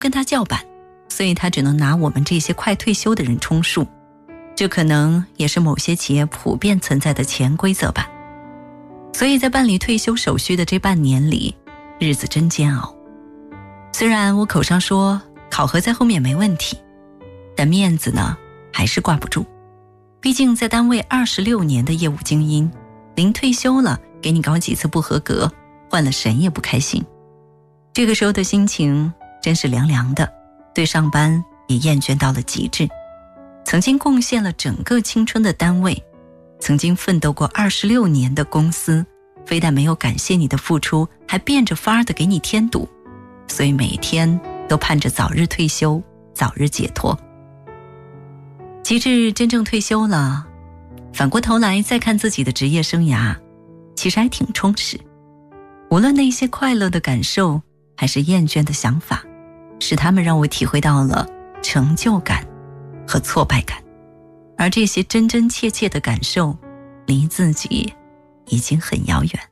跟他叫板，所以他只能拿我们这些快退休的人充数。这可能也是某些企业普遍存在的潜规则吧。所以在办理退休手续的这半年里，日子真煎熬。虽然我口上说考核在后面没问题，但面子呢还是挂不住。毕竟在单位26年的业务精英，临退休了给你搞几次不合格，换了谁也不开心。这个时候的心情真是凉凉的，对上班也厌倦到了极致。曾经贡献了整个青春的单位，曾经奋斗过26年的公司，非但没有感谢你的付出，还变着法儿的给你添堵，所以每天都盼着早日退休，早日解脱。极致真正退休了，反过头来再看自己的职业生涯，其实还挺充实。无论那些快乐的感受，还是厌倦的想法，是他们让我体会到了成就感和挫败感，而这些真真切切的感受，离自己已经很遥远。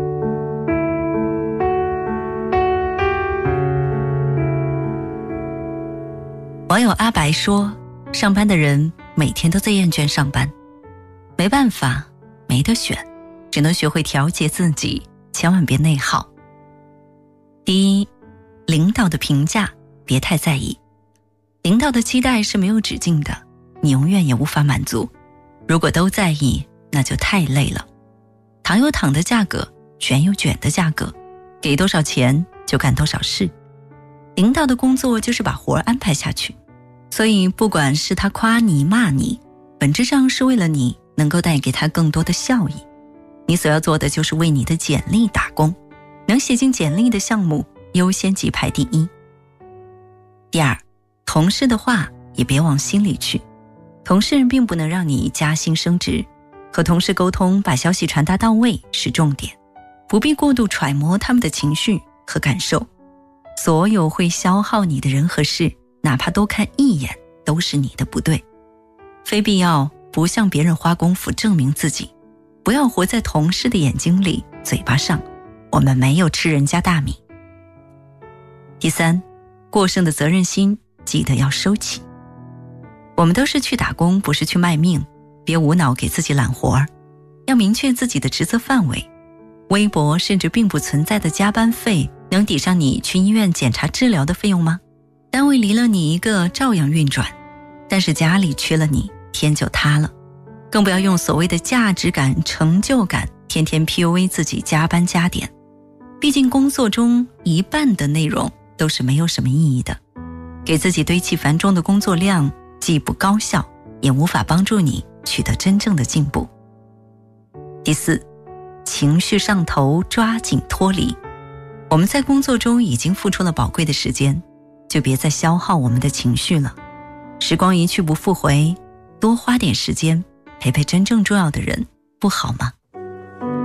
网友阿白说，上班的人每天都在厌倦上班，没办法，没得选，只能学会调节自己，千万别内耗。第一，领导的评价别太在意。领导的期待是没有止境的，你永远也无法满足。如果都在意，那就太累了。糖有糖的价格，卷有卷的价格，给多少钱就干多少事。领导的工作就是把活安排下去，所以不管是他夸你骂你，本质上是为了你能够带给他更多的效益。你所要做的就是为你的简历打工，能写进简历的项目优先级排第一。第二，同事的话也别往心里去，同事并不能让你加薪升职，和同事沟通，把消息传达到位是重点，不必过度揣摩他们的情绪和感受。所有会消耗你的人和事，哪怕多看一眼，都是你的不对。非必要不向别人花功夫证明自己，不要活在同事的眼睛里嘴巴上，我们没有吃人家大米。第三，过剩的责任心记得要收起。我们都是去打工，不是去卖命，别无脑给自己揽活儿，要明确自己的职责范围。微薄甚至并不存在的加班费，能抵上你去医院检查治疗的费用吗？单位离了你一个照样运转，但是家里缺了你，天就塌了。更不要用所谓的价值感、成就感，天天 PUA 自己加班加点。毕竟工作中一半的内容都是没有什么意义的，给自己堆砌繁重的工作量，既不高效，也无法帮助你取得真正的进步。第四，情绪上头，抓紧脱离。我们在工作中已经付出了宝贵的时间，就别再消耗我们的情绪了。时光一去不复回，多花点时间陪陪真正重要的人，不好吗？